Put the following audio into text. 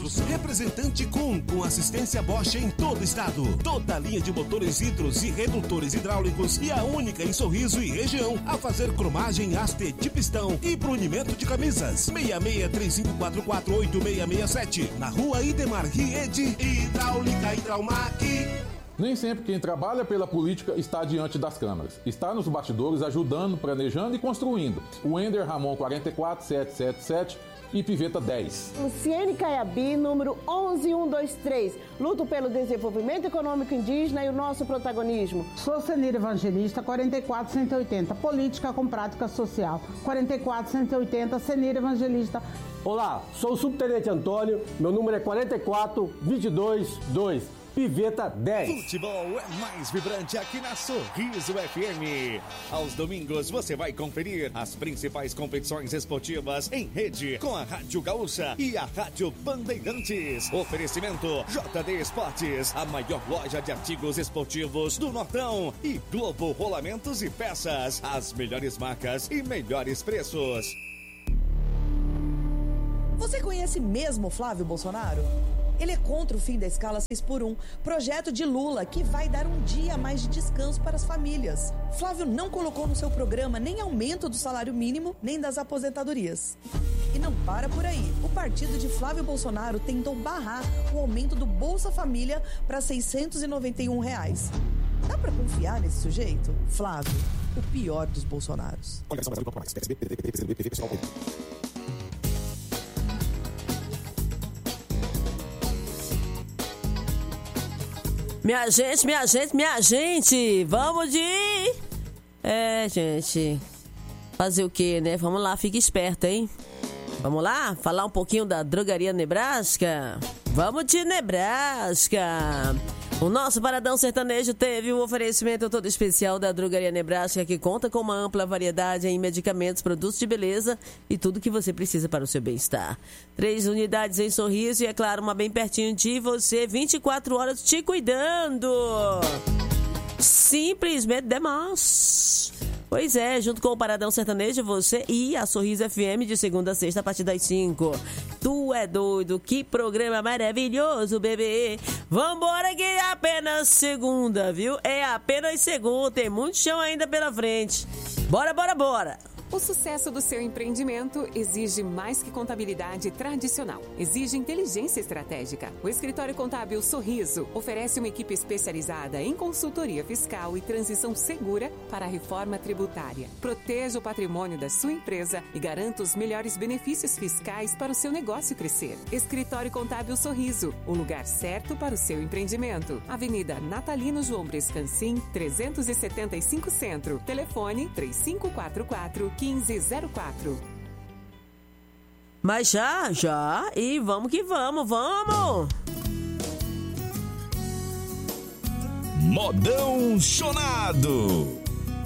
Hidros, representante com assistência Bosch em todo o estado. Toda a linha de motores hidros e redutores hidráulicos e a única em Sorriso e região a fazer cromagem haste de pistão e brunimento de camisas. 6635448667, na rua Idemar Riede, Hidráulica Hidraumac. Nem sempre quem trabalha pela política está diante das câmeras. Está nos bastidores ajudando, planejando e construindo. O Ender Ramon 44777 e Piveta 10. Luciene Caiabi, número 11123. Luto pelo desenvolvimento econômico indígena e o nosso protagonismo. Sou Senira Evangelista 44180. Política com prática social. 44180, Senira Evangelista. Olá, sou o Subtenente Antônio. Meu número é 44222. Piveta 10. Futebol é mais vibrante aqui na Sorriso FM. Aos domingos você vai conferir as principais competições esportivas em rede com a Rádio Gaúcha e a Rádio Bandeirantes. Oferecimento JD Esportes, a maior loja de artigos esportivos do Nortão, e Globo Rolamentos e Peças, as melhores marcas e melhores preços. Você conhece mesmo Flávio Bolsonaro? Ele é contra o fim da escala 6x1, projeto de Lula que vai dar um dia a mais de descanso para as famílias. Flávio não colocou no seu programa nem aumento do salário mínimo, nem das aposentadorias. E não para por aí. O partido de Flávio Bolsonaro tentou barrar o aumento do Bolsa Família para R$ 691. Dá para confiar nesse sujeito? Flávio, o pior dos Bolsonaros. Minha gente, vamos de... gente, fazer o quê, né? Vamos lá, fique esperto, hein? Vamos lá, falar um pouquinho da Drogaria Nebraska? Vamos de Nebraska! O nosso Paradão Sertanejo teve um oferecimento todo especial da Drogaria Nebraska, que conta com uma ampla variedade em medicamentos, produtos de beleza e tudo que você precisa para o seu bem-estar. 3 unidades em Sorriso e, é claro, uma bem pertinho de você, 24 horas te cuidando. Simplesmente demais. Pois é, junto com o Paradão Sertanejo, você e a Sorriso FM de segunda a sexta a partir das 5. Tu é doido, que programa maravilhoso, bebê. Vambora que é apenas segunda, viu? É apenas segunda, tem muito chão ainda pela frente. Bora, bora, bora. O sucesso do seu empreendimento exige mais que contabilidade tradicional. Exige inteligência estratégica. O Escritório Contábil Sorriso oferece uma equipe especializada em consultoria fiscal e transição segura para a reforma tributária. Proteja o patrimônio da sua empresa e garanta os melhores benefícios fiscais para o seu negócio crescer. Escritório Contábil Sorriso, o lugar certo para o seu empreendimento. Avenida Natalino João Brescancin, 375 Centro. Telefone 3544-1504. Mas já, e vamos que vamos. Modão Chonado.